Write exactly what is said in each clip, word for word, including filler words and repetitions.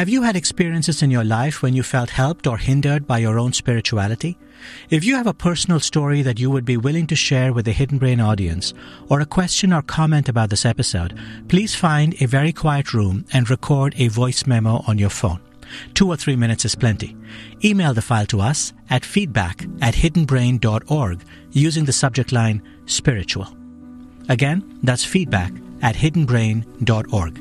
Have you had experiences in your life when you felt helped or hindered by your own spirituality? If you have a personal story that you would be willing to share with the Hidden Brain audience, or a question or comment about this episode, please find a very quiet room and record a voice memo on your phone. Two or three minutes is plenty. Email the file to us at feedback at hidden brain dot org using the subject line spiritual. Again, that's feedback at hidden brain dot org.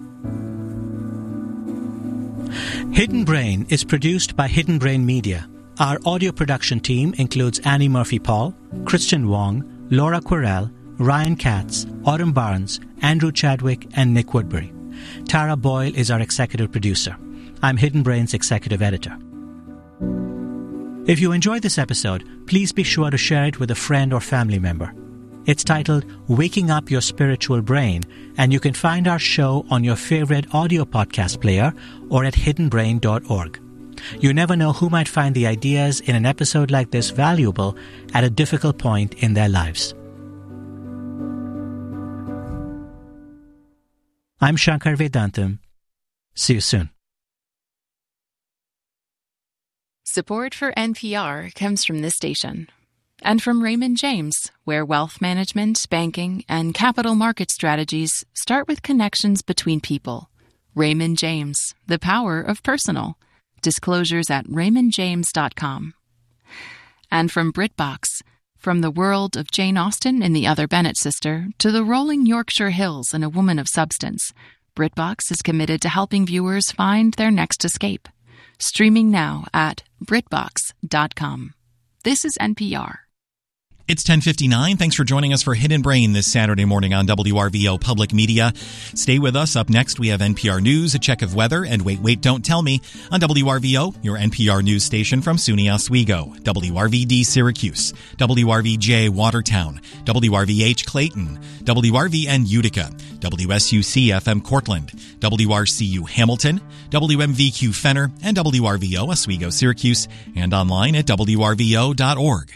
Hidden Brain is produced by Hidden Brain Media. Our audio production team includes Annie Murphy-Paul, Christian Wong, Laura Quirrell, Ryan Katz, Autumn Barnes, Andrew Chadwick, and Nick Woodbury. Tara Boyle is our executive producer. I'm Hidden Brain's executive editor. If you enjoyed this episode, please be sure to share it with a friend or family member. It's titled Waking Up Your Spiritual Brain, and you can find our show on your favorite audio podcast player or at hidden brain dot org. You never know who might find the ideas in an episode like this valuable at a difficult point in their lives. I'm Shankar Vedantam. See you soon. Support for N P R comes from this station and from Raymond James, where wealth management, banking, and capital market strategies start with connections between people. Raymond James, the power of personal. Disclosures at raymond james dot com. And from BritBox, from the world of Jane Austen in The Other Bennet Sister to the rolling Yorkshire Hills in A Woman of Substance, BritBox is committed to helping viewers find their next escape. Streaming now at britbox dot com. This is N P R. It's ten fifty-nine. Thanks for joining us for Hidden Brain this Saturday morning on W R V O Public Media. Stay with us. Up next, we have N P R News, a check of weather, and Wait, Wait, Don't Tell Me on W R V O, your N P R news station from SUNY Oswego, W R V D Syracuse, W R V J Watertown, W R V H Clayton, W R V N Utica, W S U C F M Cortland, W R C U Hamilton, W M V Q Fenner, and W R V O Oswego Syracuse, and online at W R V O dot org.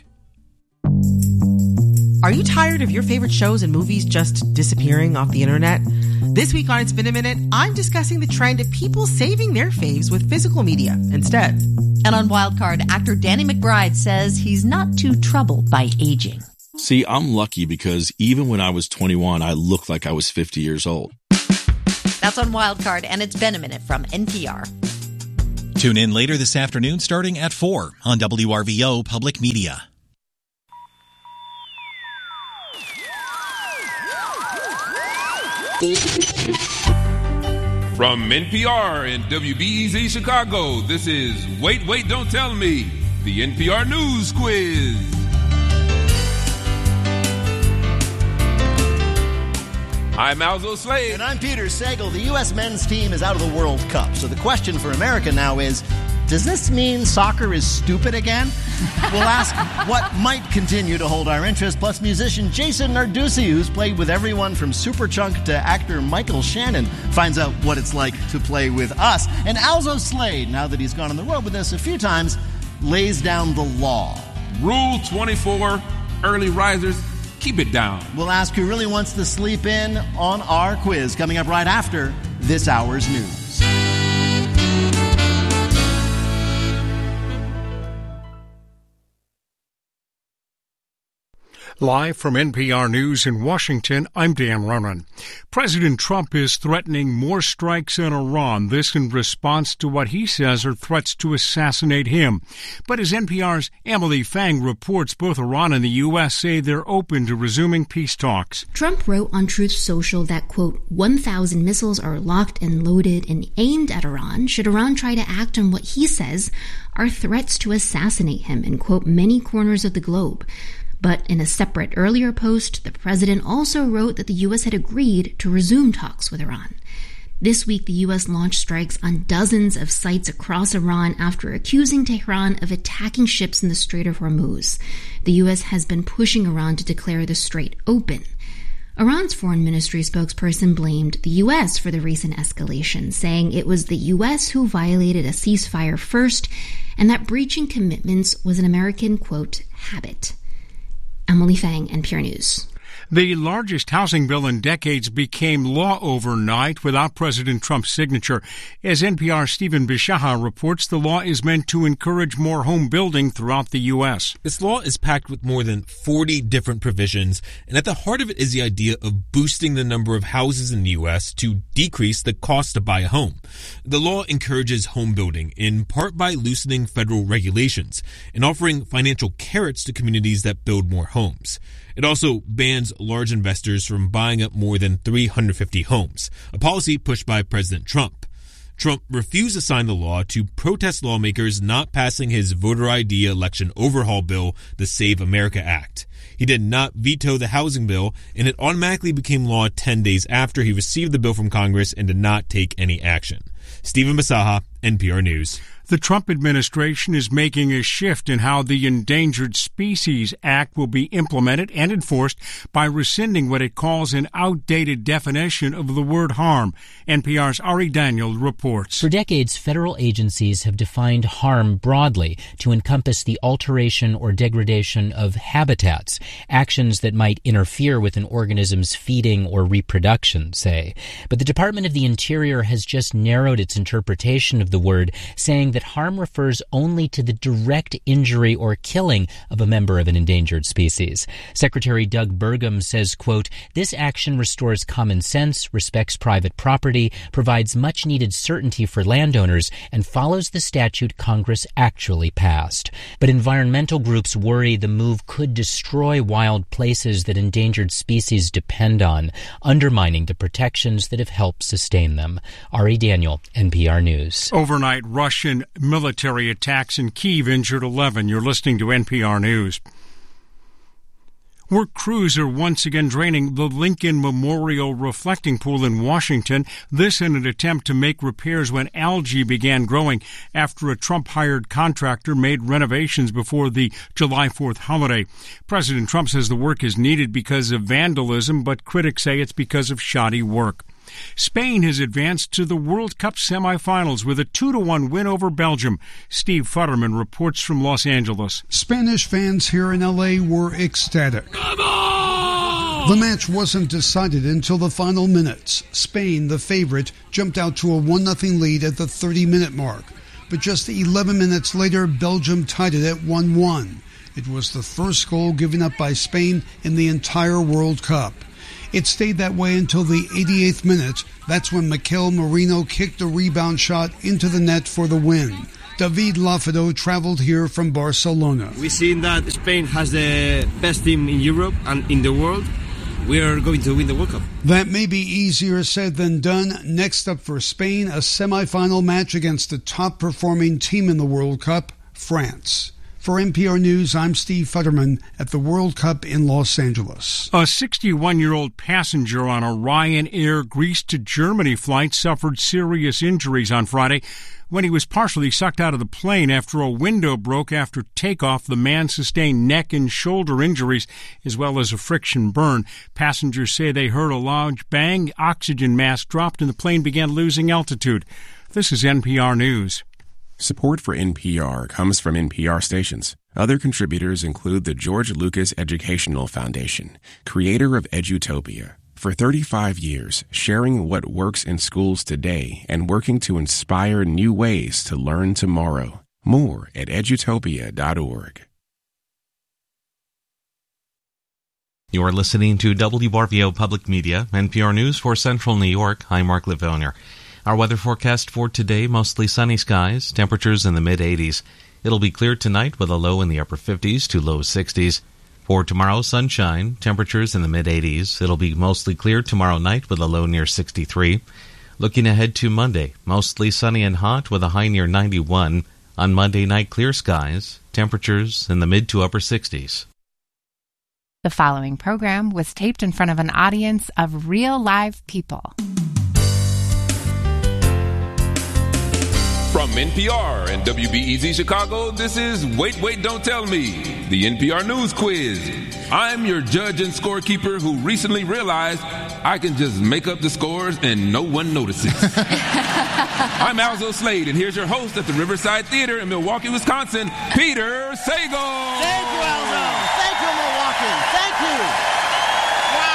Are you tired of your favorite shows and movies just disappearing off the internet? This week on It's Been a Minute, I'm discussing the trend of people saving their faves with physical media instead. And on Wildcard, actor Danny McBride says he's not too troubled by aging. See, I'm lucky because even when I was twenty-one, I looked like I was fifty years old. That's on Wildcard, and It's Been a Minute from N P R. Tune in later this afternoon starting at four on W R V O Public Media. From N P R and W B E Z Chicago, this is Wait, Wait, Don't Tell Me, the N P R News Quiz. I'm Alzo Slade. And I'm Peter Sagal. The U S men's team is out of the World Cup. So the question for America now is, does this mean soccer is stupid again? We'll ask what might continue to hold our interest, plus musician Jason Narducci, who's played with everyone from Superchunk to actor Michael Shannon, finds out what it's like to play with us. And Alzo Slade, now that he's gone on the road with us a few times, lays down the law. Rule twenty-four, early risers, keep it down. We'll ask who really wants to sleep in on our quiz, coming up right after this hour's news. Live from N P R News in Washington, I'm Dan Ronan. President Trump is threatening more strikes on Iran, this in response to what he says are threats to assassinate him. But as N P R's Emily Fang reports, both Iran and the U S say they're open to resuming peace talks. Trump wrote on Truth Social that, quote, one thousand missiles are locked and loaded and aimed at Iran should Iran try to act on what he says are threats to assassinate him in, quote, many corners of the globe. But in a separate earlier post, the president also wrote that the U S had agreed to resume talks with Iran. This week, the U S launched strikes on dozens of sites across Iran after accusing Tehran of attacking ships in the Strait of Hormuz. The U S has been pushing Iran to declare the strait open. Iran's foreign ministry spokesperson blamed the U S for the recent escalation, saying it was the U S who violated a ceasefire first and that breaching commitments was an American, quote, habit. Emily Fang, N P R News. The largest housing bill in decades became law overnight without President Trump's signature. As N P R's Stephen Bishaha reports, the law is meant to encourage more home building throughout the U S. This law is packed with more than forty different provisions, and at the heart of it is the idea of boosting the number of houses in the U S to decrease the cost to buy a home. The law encourages home building, in part by loosening federal regulations and offering financial carrots to communities that build more homes. It also bans large investors from buying up more than three hundred fifty homes, a policy pushed by President Trump. Trump refused to sign the law to protest lawmakers not passing his voter I D election overhaul bill, the Save America Act. He did not veto the housing bill, and it automatically became law ten days after he received the bill from Congress and did not take any action. Stephen Bisaha, N P R News. The Trump administration is making a shift in how the Endangered Species Act will be implemented and enforced by rescinding what it calls an outdated definition of the word harm. N P R's Ari Daniel reports. For decades, federal agencies have defined harm broadly to encompass the alteration or degradation of habitats, actions that might interfere with an organism's feeding or reproduction, say. But the Department of the Interior has just narrowed its interpretation of the word, saying that harm refers only to the direct injury or killing of a member of an endangered species. Secretary Doug Burgum says, quote, "This action restores common sense, respects private property, provides much-needed certainty for landowners, and follows the statute Congress actually passed." But environmental groups worry the move could destroy wild places that endangered species depend on, undermining the protections that have helped sustain them. Ari Daniel, N P R News. Overnight Russian military attacks in Kyiv injured eleven. You're listening to N P R News. Work crews are once again draining the Lincoln Memorial Reflecting Pool in Washington, this in an attempt to make repairs when algae began growing after a Trump-hired contractor made renovations before the July fourth holiday. President Trump says the work is needed because of vandalism, but critics say it's because of shoddy work. Spain has advanced to the World Cup semifinals with a two to one win over Belgium. Steve Futterman reports from Los Angeles. Spanish fans here in L A were ecstatic. The match wasn't decided until the final minutes. Spain, the favorite, jumped out to a one nothing lead at the thirty-minute mark. But just eleven minutes later, Belgium tied it at one one. It was the first goal given up by Spain in the entire World Cup. It stayed that way until the eighty-eighth minute. That's when Mikel Merino kicked a rebound shot into the net for the win. David Lafado traveled here from Barcelona. We've seen that Spain has the best team in Europe and in the world. We are going to win the World Cup. That may be easier said than done. Next up for Spain, a semifinal match against the top-performing team in the World Cup, France. For N P R News, I'm Steve Futterman at the World Cup in Los Angeles. A sixty-one-year-old passenger on a Ryanair Greece to Germany flight suffered serious injuries on Friday when he was partially sucked out of the plane after a window broke after takeoff. The man sustained neck and shoulder injuries as well as a friction burn. Passengers say they heard a loud bang, oxygen mask dropped, and the plane began losing altitude. This is N P R News. Support for N P R comes from N P R stations. Other contributors include the George Lucas Educational Foundation, creator of Edutopia. For thirty-five years, sharing what works in schools today and working to inspire new ways to learn tomorrow. More at edutopia dot org. You are listening to W R V O Public Media, N P R News for Central New York. I'm Mark Livonia. Our weather forecast for today, mostly sunny skies, temperatures in the mid-eighties. It'll be clear tonight with a low in the upper fifties to low sixties. For tomorrow, sunshine, temperatures in the mid-eighties. It'll be mostly clear tomorrow night with a low near sixty-three. Looking ahead to Monday, mostly sunny and hot with a high near ninety-one. On Monday night, clear skies, temperatures in the mid to upper sixties. The following program was taped in front of an audience of real live people. From N P R and W B E Z Chicago, this is Wait, Wait, Don't Tell Me, the N P R News Quiz. I'm your judge and scorekeeper who recently realized I can just make up the scores and no one notices. I'm Alzo Slade, and here's your host at the Riverside Theater in Milwaukee, Wisconsin, Peter Sagal. Thank you, Alzo. Thank you, Milwaukee. Thank you. Wow.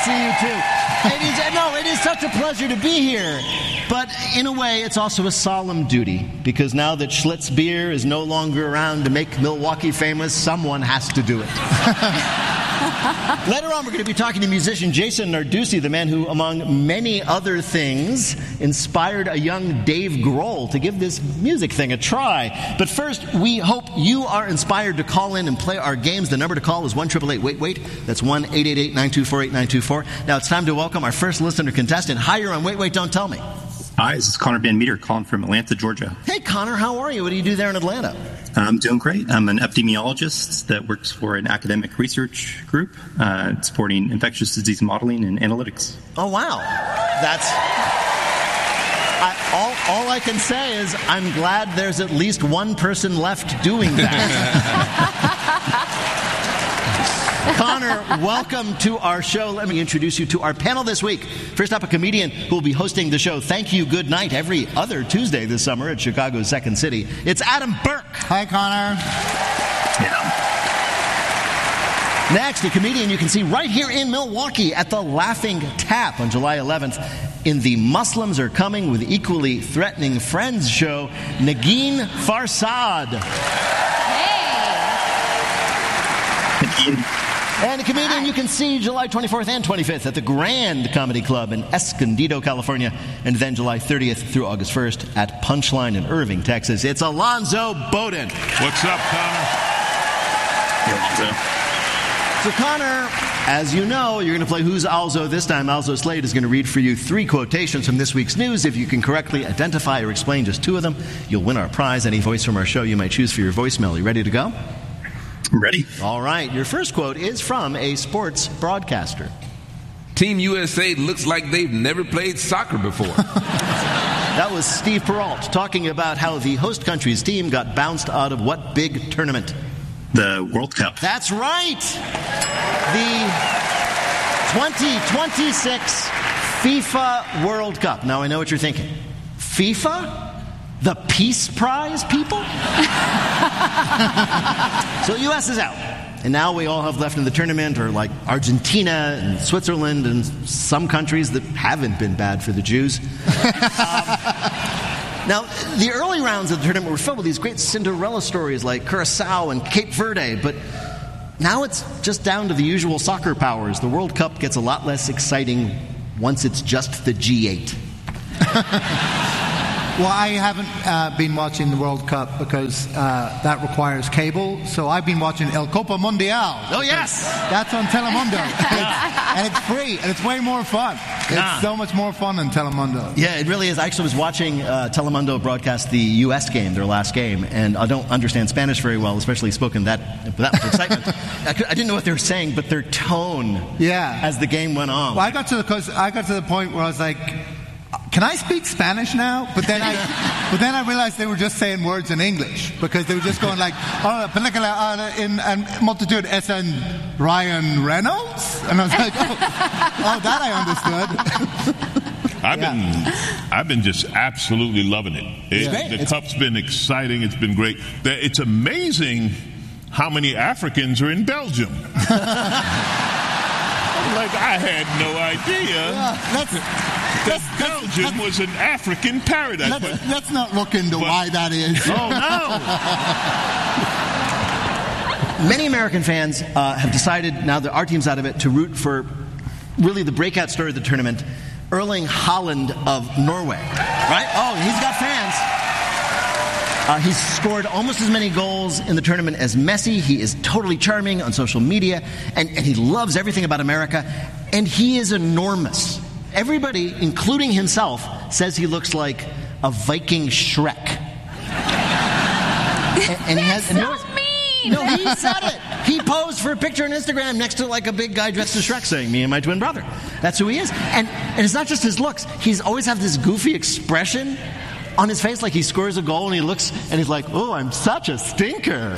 see you too. It is, no, it is such a pleasure to be here. But in a way, it's also a solemn duty, because now that Schlitz beer is no longer around to make Milwaukee famous, someone has to do it. Later on, we're going to be talking to musician Jason Narducy, the man who, among many other things, inspired a young Dave Grohl to give this music thing a try. But first, we hope you are inspired to call in and play our games. The number to call is one eight eight eight wait wait. That's one eight eight eight nine two four eight nine two four. Now it's time to welcome our first listener contestant. Hi, you're on Wait Wait Don't Tell Me. Hi, this is Connor Van Meter calling from Atlanta, Georgia. Hey, Connor, how are you? What do you do there in Atlanta? I'm doing great. I'm an epidemiologist that works for an academic research group uh, supporting infectious disease modeling and analytics. Oh, wow. That's... I, all, all I can say is I'm glad there's at least one person left doing that. Connor, welcome to our show. Let me introduce you to our panel this week. First up, a comedian who will be hosting the show Thank You, Good Night every other Tuesday this summer at Chicago's Second City. It's Adam Burke. Hi, Connor. Yeah. Next, a comedian you can see right here in Milwaukee at the Laughing Tap on July eleventh in the Muslims Are Coming with Equally Threatening Friends show, Negin Farsad. Hey. Negin. And a comedian you can see July twenty-fourth and twenty-fifth at the Grand Comedy Club in Escondido, California, and then July thirtieth through August first at Punchline in Irving, Texas. It's Alonzo Bowden. What's up, Connor? Yeah, so, Connor, as you know, you're going to play Who's Alzo this time. Alzo Slade is going to read for you three quotations from this week's news. If you can correctly identify or explain just two of them, you'll win our prize. Any voice from our show you might choose for your voicemail. You ready to go? I'm ready. All right. Your first quote is from a sports broadcaster. Team U S A looks like they've never played soccer before. That was Steve Peralt talking about how the host country's team got bounced out of what big tournament? The World Cup. That's right. The twenty twenty-six FIFA World Cup. Now, I know what you're thinking. FIFA? The Peace Prize, people? So U S is out. And now we all have left in the tournament are like Argentina and Switzerland and some countries that haven't been bad for the Jews. um, now, the early rounds of the tournament were filled with these great Cinderella stories like Curacao and Cape Verde, but now it's just down to the usual soccer powers. The World Cup gets a lot less exciting once it's just the G eight. Well, I haven't uh, been watching the World Cup because uh, that requires cable, so I've been watching El Copa Mundial. Oh, yes! That's on Telemundo. And it's free, and it's way more fun. It's yeah. so much more fun than Telemundo. Yeah, it really is. I actually was watching uh, Telemundo broadcast the U S game, their last game, and I don't understand Spanish very well, especially spoken that with that much excitement. I, could, I didn't know what they were saying, but their tone yeah. as the game went on. Well, I got to the, cause I got to the point where I was like, can I speak Spanish now? But then I, but then I realized they were just saying words in English because they were just going like, oh, película uh, in and multitude es en Ryan Reynolds, and I was like, oh, oh that I understood. I've yeah. been, I've been just absolutely loving it. it yeah. The it's, cup's been exciting. It's been great. It's amazing how many Africans are in Belgium. Like, I had no idea yeah, let's, that let's, Belgium let's, was an African paradise. Let's, but, let's not look into but, why that is. Oh, no. Many American fans uh, have decided, now that our team's out of it, to root for really the breakout story of the tournament, Erling Haaland of Norway. Right? Oh, he's got fans. Uh, he's scored almost as many goals in the tournament as Messi. He is totally charming on social media, and, and he loves everything about America, and he is enormous. Everybody, including himself, says he looks like a Viking Shrek. and, and he has, so and mean! No, he said it. He posed for a picture on Instagram next to like a big guy dressed as Shrek saying, me and my twin brother. That's who he is. And, and it's not just his looks. He's always have this goofy expression on his face, like he scores a goal and he looks and he's like, oh, I'm such a stinker.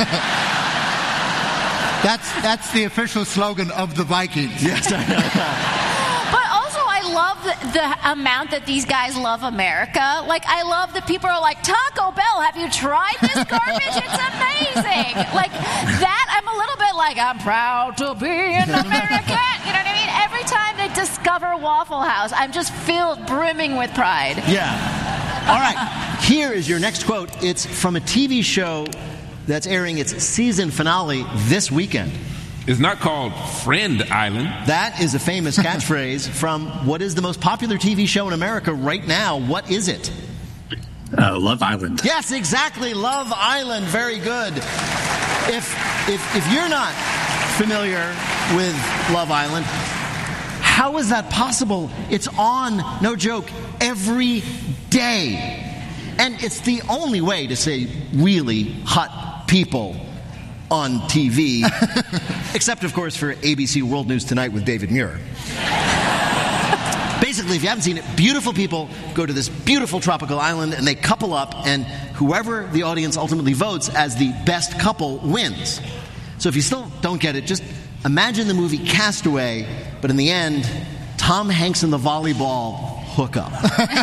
That's that's the official slogan of the Vikings. Yes, I know. But also, I love the, the amount that these guys love America. Like, I love that people are like, Taco Bell, have you tried this garbage? It's amazing. Like, that, I'm a little bit like, I'm proud to be an American. You know what I mean? Every time they discover Waffle House, I'm just filled, brimming with pride. Yeah. All right. Here is your next quote. It's from a T V show that's airing its season finale this weekend. It's not called Friend Island. That is a famous catchphrase from what is the most popular T V show in America right now. What is it? Uh, Love Island. Yes, exactly. Love Island. Very good. If if if you're not familiar with Love Island, how is that possible? It's on, no joke, every day. And it's the only way to say really hot people on T V, except, of course, for A B C World News Tonight with David Muir. Basically, if you haven't seen it, beautiful people go to this beautiful tropical island and they couple up, and whoever the audience ultimately votes as the best couple wins. So if you still don't get it, just imagine the movie Castaway, but in the end, Tom Hanks and the volleyball hook up.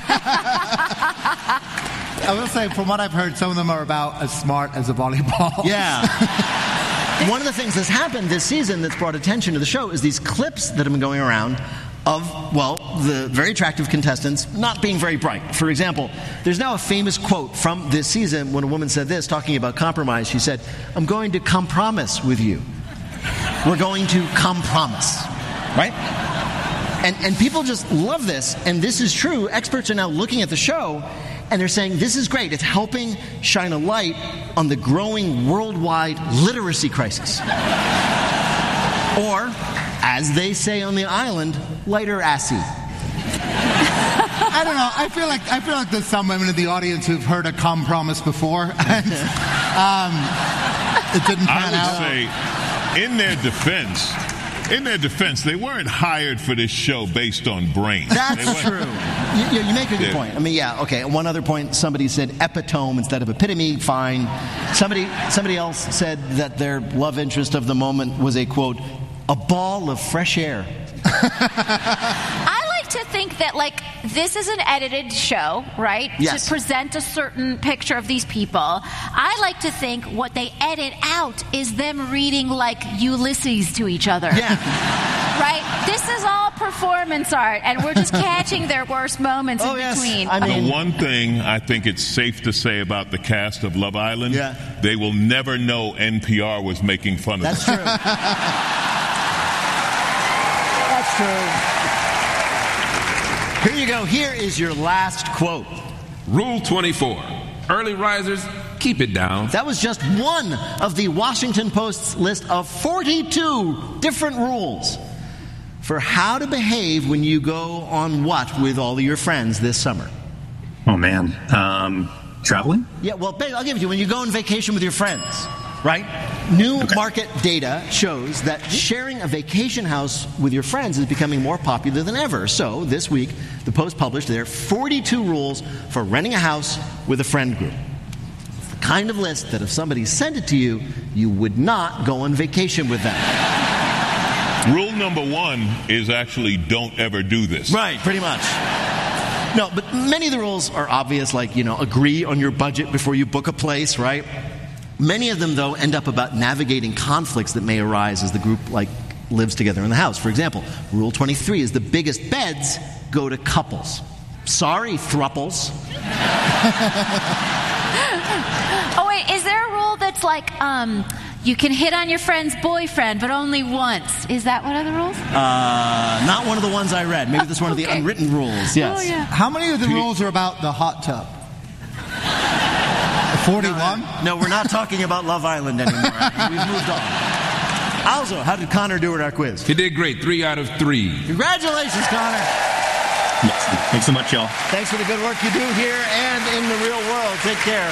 I will say, from what I've heard, some of them are about as smart as a volleyball. Yeah. One of the things that's happened this season that's brought attention to the show is these clips that have been going around of, well, the very attractive contestants not being very bright. For example, there's now a famous quote from this season when a woman said this, talking about compromise. She said, "I'm going to compromise with you. We're going to compromise." Right? And, and people just love this, and this is true. Experts are now looking at the show, and they're saying, this is great. It's helping shine a light on the growing worldwide literacy crisis. Or, as they say on the island, lighter-assy. I don't know. I feel like I feel like there's some women in the audience who've heard a compromise before, and um, it didn't pan out. I would say, in their defense, in their defense, they weren't hired for this show based on brains. That's true. You, you make a good yeah. point. I mean, yeah, okay. One other point, somebody said epitome instead of epitome. Fine. Somebody, somebody else said that their love interest of the moment was a, quote, a ball of fresh air. I like to think that, like, this is an edited show, right? Yes. To present a certain picture of these people. I like to think what they edit out is them reading, like, Ulysses to each other. Yeah. Right? This is all performance art, and we're just catching their worst moments oh, in yes. between. I mean, the one thing I think it's safe to say about the cast of Love Island, yeah. they will never know N P R was making fun of That's them. True. That's true. Here you go. Here is your last quote. Rule twenty-four. Early risers, keep it down. That was just one of the Washington Post's list of forty-two different rules for how to behave when you go on what with all of your friends this summer. Oh, man. Um, traveling? Yeah, well, I'll give it to you. When you go on vacation with your friends, right? New okay. market data shows that sharing a vacation house with your friends is becoming more popular than ever. So this week, the Post published their forty-two rules for renting a house with a friend group. It's the kind of list that if somebody sent it to you, you would not go on vacation with them. Rule number one is actually don't ever do this. Right, pretty much. No, but many of the rules are obvious, like, you know, agree on your budget before you book a place, right? Many of them, though, end up about navigating conflicts that may arise as the group, like, lives together in the house. For example, Rule twenty-three is the biggest beds go to couples. Sorry, thruples. Oh, wait, is there a rule that's like, um, you can hit on your friend's boyfriend, but only once? Is that one of the rules? Uh, not one of the ones I read. Maybe that's one okay. of the unwritten rules. Yes. Oh, yeah. How many of the rules are about the hot tub? forty-one? No, no, we're not talking about Love Island anymore. We've moved on. Also, how did Connor do in our quiz? He did great. Three out of three. Congratulations, Connor. Yes. Thanks so much, y'all. Thanks for the good work you do here and in the real world. Take care.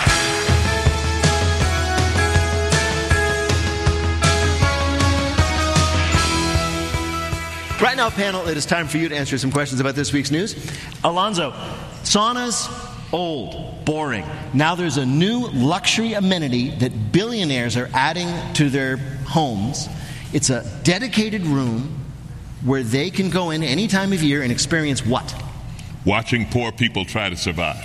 Right now, panel, it is time for you to answer some questions about this week's news. Alonzo, saunas, old, boring. Now there's a new luxury amenity that billionaires are adding to their homes. It's a dedicated room where they can go in any time of year and experience what? Watching poor people try to survive.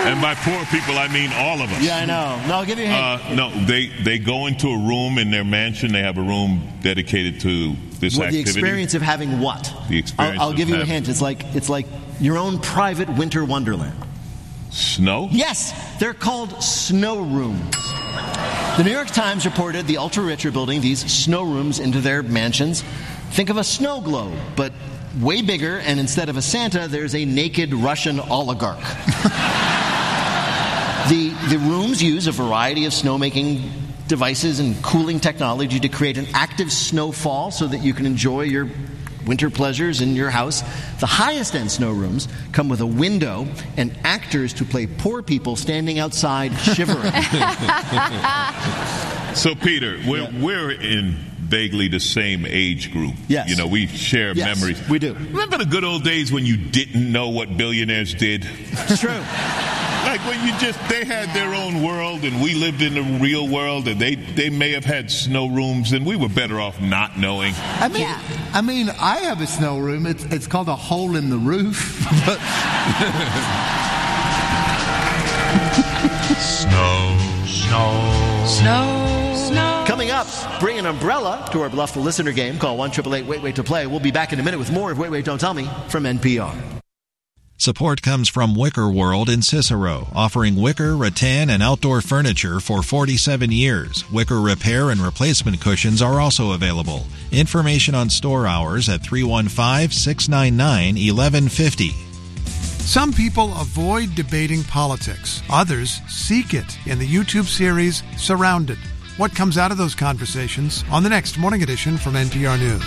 And by poor people, I mean all of us. Yeah, I know. No, I'll give you a hint. Uh, no, they, they go into a room in their mansion. They have a room dedicated to this well, activity. The experience of having what? The experience I'll, I'll of give you having a hint. It's like it's like your own private winter wonderland. Snow? Yes, they're called snow rooms. The New York Times reported the ultra-rich are building these snow rooms into their mansions. Think of a snow globe, but way bigger, and instead of a Santa, there's a naked Russian oligarch. the, the rooms use a variety of snowmaking devices and cooling technology to create an active snowfall so that you can enjoy your winter pleasures in your house. The highest-end snow rooms come with a window and actors to play poor people standing outside shivering. So, Peter, we're, yeah. we're in vaguely the same age group. Yes. You know, we share yes, memories. We do. Remember the good old days when you didn't know what billionaires did? It's true. Like when you just, they had their own world and we lived in the real world, and they, they may have had snow rooms and we were better off not knowing. I mean, yeah. I mean, I have a snow room. It's, it's called a hole in the roof. Snow, snow, snow, snow. Coming up, bring an umbrella to our Bluff the Listener game. Call one eight eight eight wait wait to play. We'll be back in a minute with more of Wait, Wait, Don't Tell Me from N P R. Support comes from Wicker World in Cicero, offering wicker, rattan, and outdoor furniture for forty-seven years. Wicker repair and replacement cushions are also available. Information on store hours at three one five, six nine nine, one one five zero. Some people avoid debating politics. Others seek it in the YouTube series Surrounded. What comes out of those conversations on the next Morning Edition from N P R News.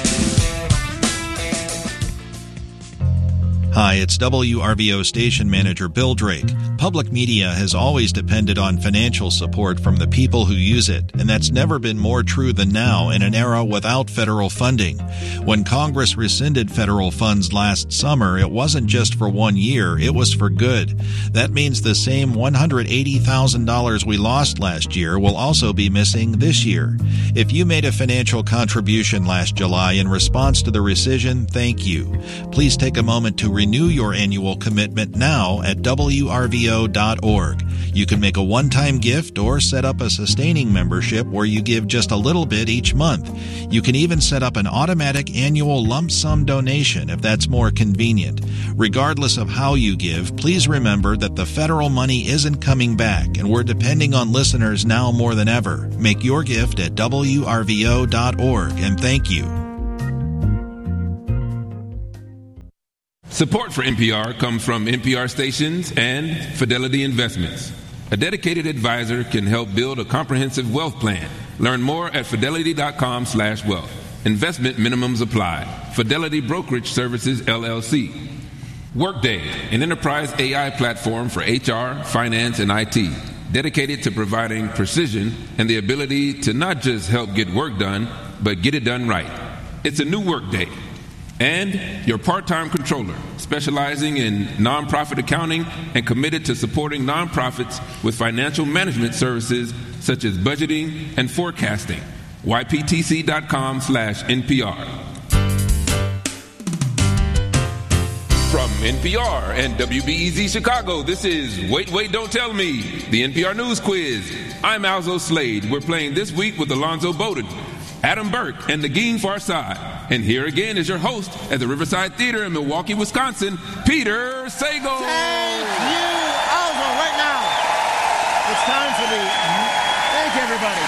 Hi, it's W R V O station manager Bill Drake. Public media has always depended on financial support from the people who use it, and that's never been more true than now in an era without federal funding. When Congress rescinded federal funds last summer, it wasn't just for one year, it was for good. That means the same one hundred eighty thousand dollars we lost last year will also be missing this year. If you made a financial contribution last July in response to the rescission, thank you. Please take a moment to renew your annual commitment now at W R V O dot org. You can make a one-time gift or set up a sustaining membership where you give just a little bit each month. You can even set up an automatic annual lump sum donation if that's more convenient. Regardless of how you give, please remember that the federal money isn't coming back, and we're depending on listeners now more than ever. Make your gift at W R V O dot org, and thank you. Support for N P R comes from N P R stations and Fidelity Investments. A dedicated advisor can help build a comprehensive wealth plan. Learn more at fidelity dot com slash wealth. Investment minimums apply. Fidelity Brokerage Services, L L C. Workday, an enterprise A I platform for H R, finance, and I T, dedicated to providing precision and the ability to not just help get work done, but get it done right. It's a new Workday. And your part-time controller, specializing in nonprofit accounting and committed to supporting nonprofits with financial management services such as budgeting and forecasting. Y P T C dot com slash N P R. From N P R and W B E Z Chicago, this is Wait, Wait, Don't Tell Me, the N P R News Quiz. I'm Alzo Slade. We're playing this week with Alonzo Bowden, Adam Burke, and Nagin Farsad. And here again is your host at the Riverside Theater in Milwaukee, Wisconsin, Peter Sagal. Thank you, Alzo. Right now, it's time for the... Thank you, everybody.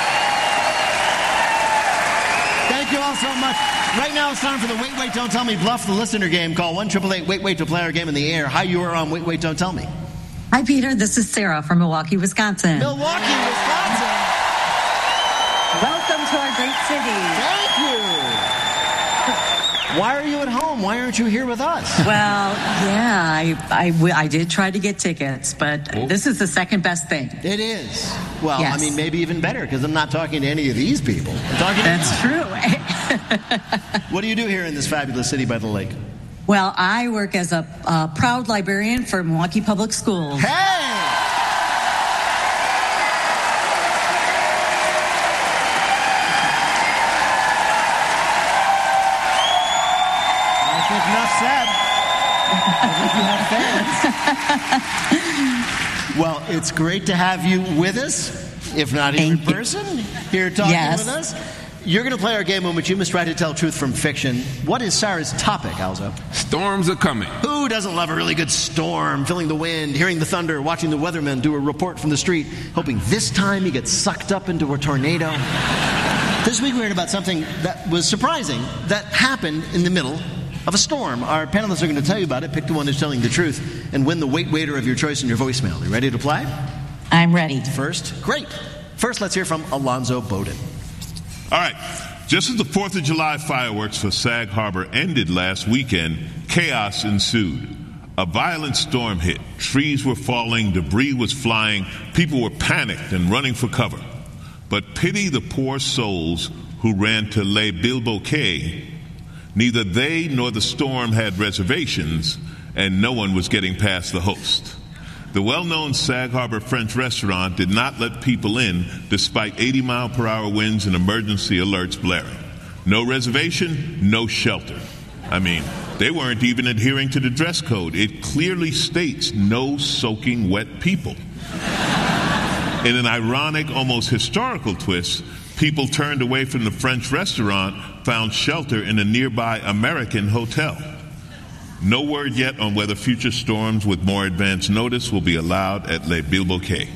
Thank you all so much. Right now, it's time for the Wait, Wait, Don't Tell Me Bluff the Listener game. Call one eight eight eight wait wait to play our game in the air. Hi, you are on Wait, Wait, Don't Tell Me. Hi, Peter. This is Sarah from Milwaukee, Wisconsin. Milwaukee, Wisconsin. Welcome to our great city. Thank you. Why are you at home? Why aren't you here with us? Well, yeah, I, I, I did try to get tickets, but oh. This is the second best thing. It is. Well, yes. I mean, maybe even better, because I'm not talking to any of these people. I'm talking That's to true. What do you do here in this fabulous city by the lake? Well, I work as a uh, proud librarian for Milwaukee Public Schools. Hey! Enough said. I think you have fans. it's great to have you with us, if not here in person, here talking Yes. with us. You're going to play our game in which you must try to tell truth from fiction. What is Sarah's topic, Alzo? Storms are coming. Who doesn't love a really good storm, feeling the wind, hearing the thunder, watching the weatherman do a report from the street, hoping this time he gets sucked up into a tornado? This week we heard about something that was surprising that happened in the middle of a storm. Our panelists are going to tell you about it. Pick the one who's telling the truth and win the wait waiter of your choice in your voicemail. Are you ready to play? I'm ready. First, great. First, let's hear from Alonzo Bowden. All right. Just as the fourth of July fireworks for Sag Harbor ended last weekend, chaos ensued. A violent storm hit. Trees were falling, debris was flying, people were panicked and running for cover. But pity the poor souls who ran to Les Bilboquets. Neither they nor the storm had reservations, and no one was getting past the host. The well-known Sag Harbor French restaurant did not let people in despite eighty mile per hour winds and emergency alerts blaring. No reservation, no shelter. I mean, they weren't even adhering to the dress code. It clearly states no soaking wet people. In an ironic, almost historical twist, people turned away from the French restaurant, found shelter in a nearby American hotel. No word yet on whether future storms with more advance notice will be allowed at Les Bilboquets.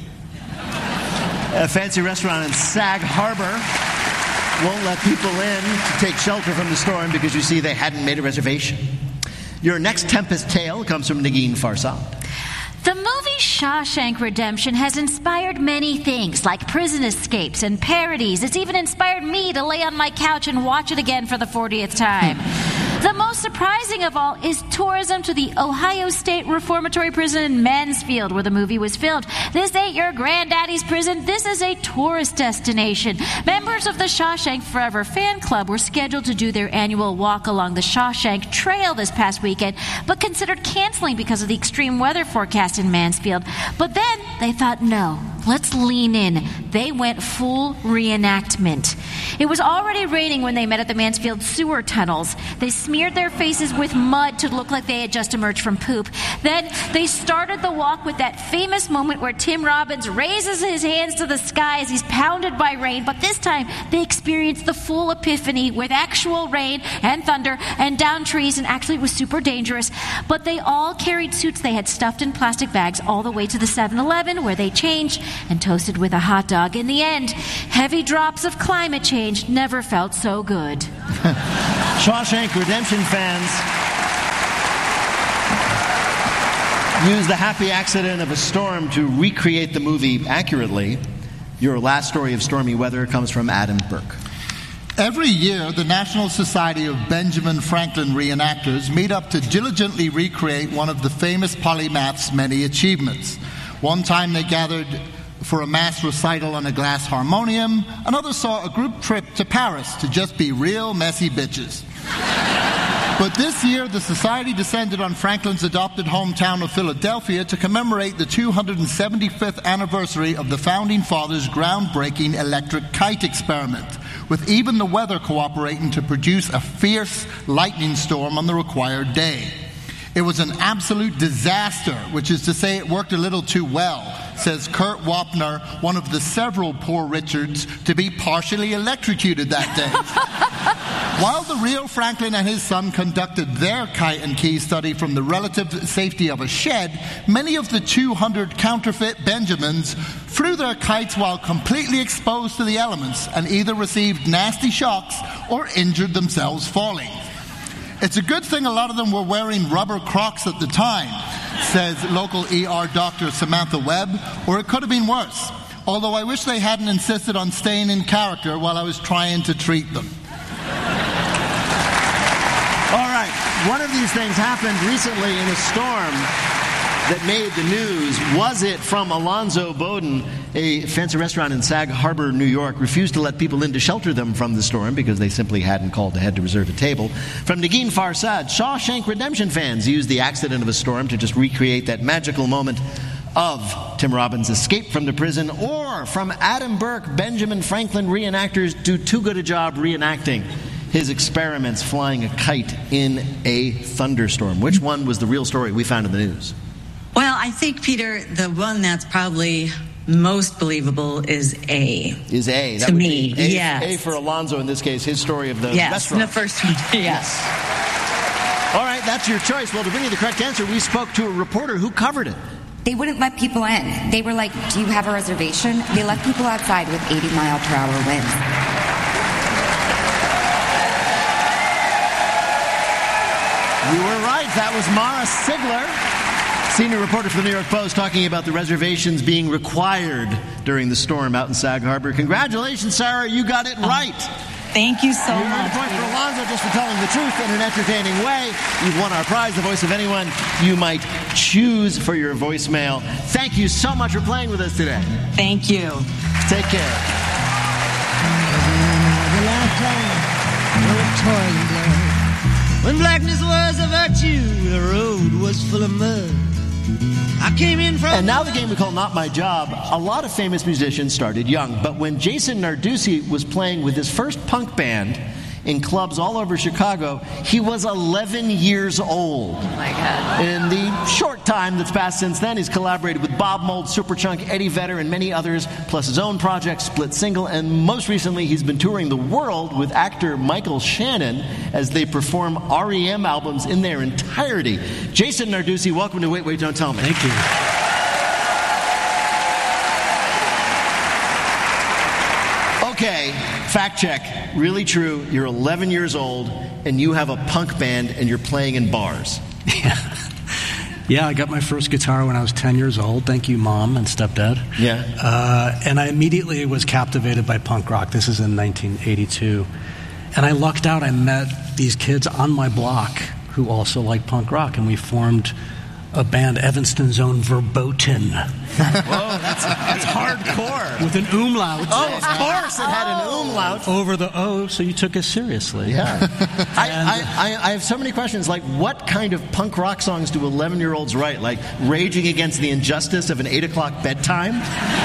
A fancy restaurant in Sag Harbor won't let people in to take shelter from the storm because, you see, they hadn't made a reservation. Your next Tempest tale comes from Negin Farsad. The movie Shawshank Redemption has inspired many things, like prison escapes and parodies. It's even inspired me to lay on my couch and watch it again for the fortieth time. The most surprising of all is tourism to the Ohio State Reformatory Prison in Mansfield, where the movie was filmed. This ain't your granddaddy's prison. This is a tourist destination. Members of the Shawshank Forever fan club were scheduled to do their annual walk along the Shawshank Trail this past weekend, but considered canceling because of the extreme weather forecast in Mansfield. But then they thought, no, let's lean in. They went full reenactment. It was already raining when they met at the Mansfield sewer tunnels. They smeared their faces with mud to look like they had just emerged from poop. Then they started the walk with that famous moment where Tim Robbins raises his hands to the sky as he's pounded by rain. But this time they experienced the full epiphany with actual rain and thunder and down trees, and actually it was super dangerous. But they all carried suits they had stuffed in plastic bags all the way to the seven eleven, where they changed and toasted with a hot dog. In the end, heavy drops of climate change never felt so good. Shawshank Redemption fans use the happy accident of a storm to recreate the movie accurately. Your last story of stormy weather comes from Adam Burke. Every year, the National Society of Benjamin Franklin Reenactors meet up to diligently recreate one of the famous polymath's many achievements. One time they gathered for a mass recital on a glass harmonium. Another saw a group trip to Paris to just be real messy bitches. But this year, the Society descended on Franklin's adopted hometown of Philadelphia to commemorate the two hundred seventy-fifth anniversary of the Founding Fathers' groundbreaking electric kite experiment, with even the weather cooperating to produce a fierce lightning storm on the required day. It was an absolute disaster, which is to say it worked a little too well, says Kurt Wapner, one of the several poor Richards to be partially electrocuted that day. While the real Franklin and his son conducted their kite and key study from the relative safety of a shed, many of the two hundred counterfeit Benjamins flew their kites while completely exposed to the elements and either received nasty shocks or injured themselves falling. It's a good thing a lot of them were wearing rubber Crocs at the time, says local E R doctor Samantha Webb, or it could have been worse. Although I wish they hadn't insisted on staying in character while I was trying to treat them. All right, one of these things happened recently in a storm that made the news. Was it from Alonzo Bowden? A fancy restaurant in Sag Harbor, New York, refused to let people in to shelter them from the storm because they simply hadn't called ahead to reserve a table. From Negin Farsad, Shawshank Redemption fans used the accident of a storm to just recreate that magical moment of Tim Robbins' escape from the prison. Or from Adam Burke, Benjamin Franklin reenactors do too good a job reenacting his experiments flying a kite in a thunderstorm. Which one was the real story we found in the news? Well, I think, Peter, the one that's probably most believable is A. Is A. That to would me, be A, yes. A for Alonzo, in this case, his story of the yes, restaurant. the first one, yes. All right, that's your choice. Well, to bring you the correct answer, we spoke to a reporter who covered it. They wouldn't let people in. They were like, do you have a reservation? They let people outside with eighty mile per hour winds. You were right. That was Mara Sigler, senior reporter for the New York Post, talking about the reservations being required during the storm out in Sag Harbor. Congratulations, Sarah. You got it right. Thank you so you much. You earned a point for Alonzo just for telling the truth in an entertaining way. You've won our prize, the voice of anyone you might choose for your voicemail. Thank you so much for playing with us today. Thank you. Take care. The last time, toiling blood. When blackness was a virtue, the road was full of mud. I came in from... And now the game we call Not My Job. A lot of famous musicians started young, but when Jason Narducy was playing with his first punk band in clubs all over Chicago, he was eleven years old. Oh my God. In the short time that's passed since then, he's collaborated with Bob Mould, Superchunk, Eddie Vedder, and many others, plus his own project, Split Single, and most recently he's been touring the world with actor Michael Shannon as they perform R E M albums in their entirety. Jason Narducy, welcome to Wait, Wait, Don't Tell Me. Thank you. Okay, fact check. Really true. You're eleven years old, and you have a punk band, and you're playing in bars. Yeah. Yeah, I got my first guitar when I was ten years old. Thank you, Mom and Stepdad. Yeah. Uh, and I immediately was captivated by punk rock. This is in nineteen eighty-two. And I lucked out. I met these kids on my block who also liked punk rock, and we formed a band, Evanston's own Verboten. Whoa, that's, that's hardcore. With an umlaut. Oh, of course, it had an umlaut. Over the O, so you took us seriously. Yeah. I, I, I have so many questions, like what kind of punk rock songs do eleven-year-olds write? Like Raging Against the Injustice of an eight o'clock bedtime?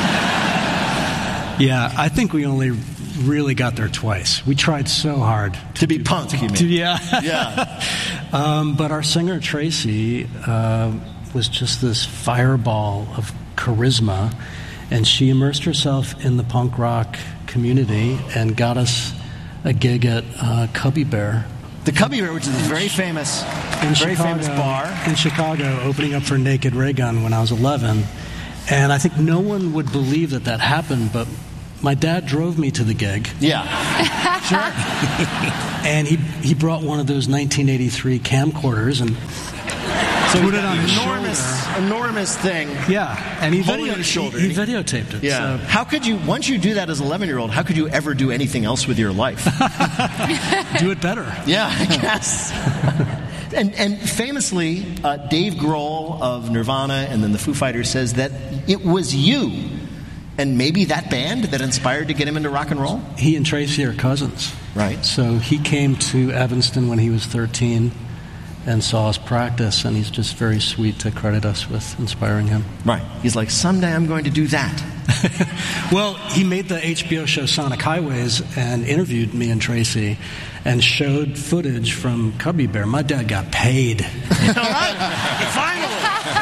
Yeah, I think we only really got there twice. We tried so hard. To, to be punk, you mean? To, yeah. Yeah. um, but our singer, Tracy, uh, was just this fireball of charisma, and she immersed herself in the punk rock community and got us a gig at uh, Cubby Bear. The Cubby Bear, which is a very famous, in very Chicago, famous bar. In Chicago, opening up for Naked Ray Gun when I was eleven. And I think no one would believe that that happened, but my dad drove me to the gig. Yeah. Sure. And he he brought one of those nineteen eighty-three camcorders and so put it on his enormous, shoulder. enormous thing. Yeah, and he, video, his shoulder. he, he videotaped it. Yeah. So. How could you, once you do that as an eleven-year-old, how could you ever do anything else with your life? Do it better. Yeah, I guess. And, and famously, uh, Dave Grohl of Nirvana and then the Foo Fighters says that it was you and maybe that band that inspired to get him into rock and roll? He and Tracy are cousins. Right. So he came to Evanston when he was thirteen and saw us practice, and he's just very sweet to credit us with inspiring him. Right. He's like, someday I'm going to do that. Well, he made the H B O show Sonic Highways and interviewed me and Tracy and showed footage from Cubby Bear. My dad got paid. All right. Finally.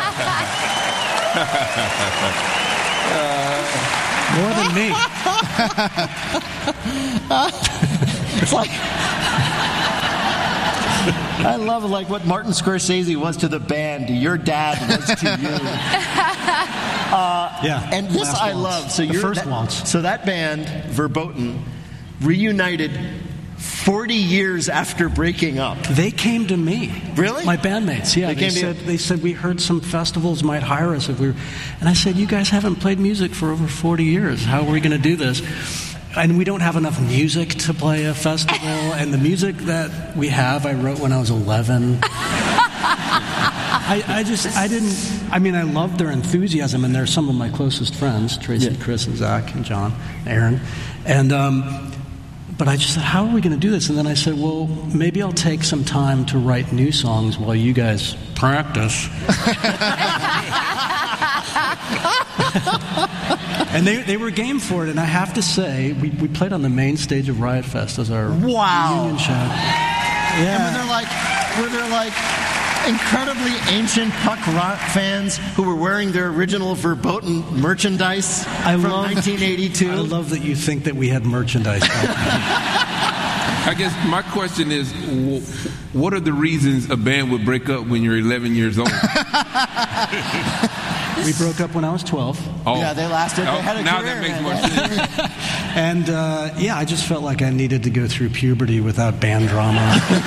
uh, More than me. It's like... I love like what Martin Scorsese was to the band, your dad was to you. Uh, yeah, and this Last I waltz. love. So the you're first that, waltz. So that band, Verboten, reunited forty years after breaking up. They came to me. Really? My bandmates. Yeah, they, they came said to they said we heard some festivals might hire us if we were, and I said, you guys haven't played music for over forty years. How are we going to do this? And we don't have enough music to play a festival. And the music that we have, I wrote when I was eleven. I, I just, I didn't, I mean, I loved their enthusiasm, and they're some of my closest friends, Tracy, yeah. Chris, and Zach, and John, Aaron. And, um, but I just said, how are we going to do this? And then I said, well, maybe I'll take some time to write new songs while you guys practice. And they they were game for it, and I have to say, we, we played on the main stage of Riot Fest as our wow. reunion show. Yeah. And when they're like, when they're like, incredibly ancient punk rock fans who were wearing their original verboten merchandise I from love, nineteen eighty-two. I love that you think that we had merchandise. I guess my question is, what are the reasons a band would break up when you're eleven years old? We broke up when I was twelve. Oh. Yeah, they lasted. They Oh, had a now career. that makes more sense. And uh, yeah, I just felt like I needed to go through puberty without band drama.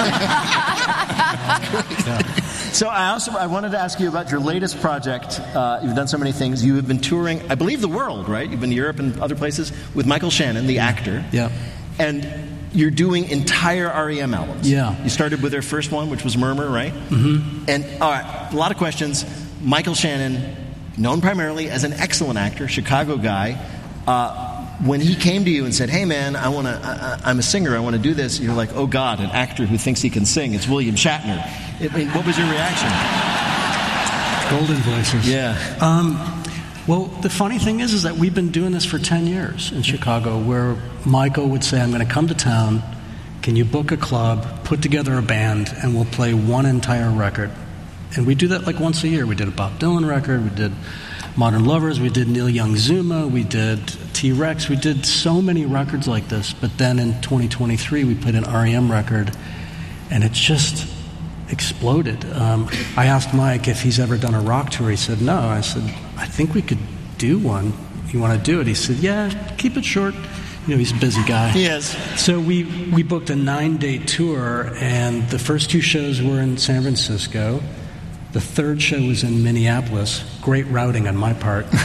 Yeah. So I also I wanted to ask you about your latest project. Uh, you've done so many things. You have been touring, I believe, the world, right? You've been to Europe and other places with Michael Shannon, the actor. Yeah. And you're doing entire R E M albums. Yeah. You started with their first one, which was Murmur, right? Mm-hmm. And all right, a lot of questions. Michael Shannon, known primarily as an excellent actor, Chicago guy. Uh, when he came to you and said, "Hey, man, I want to. I'm a singer. I want to do this," you're like, "Oh God, an actor who thinks he can sing. It's William Shatner." I mean, what was your reaction? Golden voices. Yeah. Um, well, the funny thing is, is that we've been doing this for ten years in Chicago, where Michael would say, "I'm going to come to town. Can you book a club, put together a band, and we'll play one entire record?" And we do that like once a year. We did a Bob Dylan record. We did Modern Lovers. We did Neil Young Zuma. We did T-Rex. We did so many records like this. But then in twenty twenty-three, we played an R E M record, and it just exploded. Um, I asked Mike if he's ever done a rock tour. He said, no. I said, I think we could do one. You want to do it? He said, yeah, keep it short. You know, he's a busy guy. He is. So we, we booked a nine-day tour, and the first two shows were in San Francisco. The third show was in Minneapolis. Great routing on my part. um,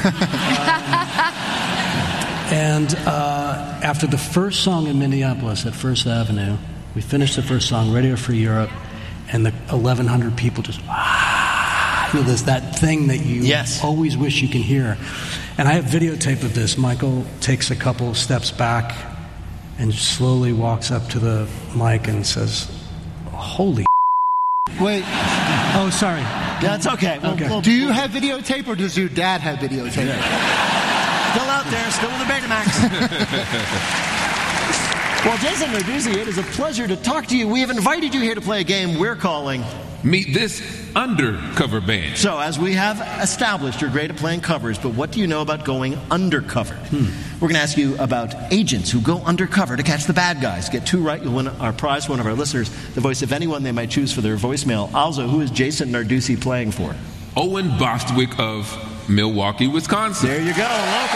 and uh, after the first song in Minneapolis at First Avenue, we finished the first song, Radio Free Europe, and the eleven hundred people just, ah, you know, there's that thing that you yes. always wish you can hear. And I have videotape of this. Michael takes a couple of steps back and slowly walks up to the mic and says, holy Wait. Oh, sorry. That's okay. We'll, Okay. we'll- Do you have videotape or does your dad have videotape? Still out there, still in the Betamax. Well, Jason Narduzzi, it is a pleasure to talk to you. We have invited you here to play a game we're calling Meet This Undercover Band. So, as we have established, you're great at playing covers, but what do you know about going undercover? Hmm. We're going to ask you about agents who go undercover to catch the bad guys. Get two right, you'll win our prize, one of our listeners, the voice of anyone they might choose for their voicemail. Also, who is Jason Narduzzi playing for? Owen Bostwick of Milwaukee, Wisconsin. There you go, local.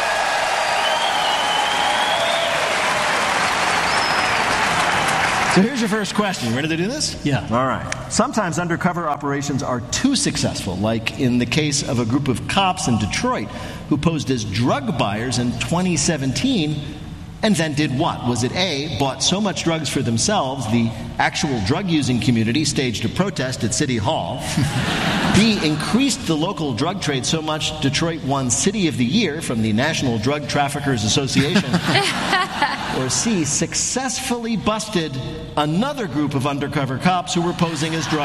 So here's your first question. Ready to do this? Yeah. All right. Sometimes undercover operations are too successful, like in the case of a group of cops in Detroit who posed as drug buyers in twenty seventeen and then did what? Was it A, bought so much drugs for themselves, the actual drug-using community staged a protest at City Hall, B, increased the local drug trade so much Detroit won City of the Year from the National Drug Traffickers Association, or C, successfully busted another group of undercover cops who were posing as drug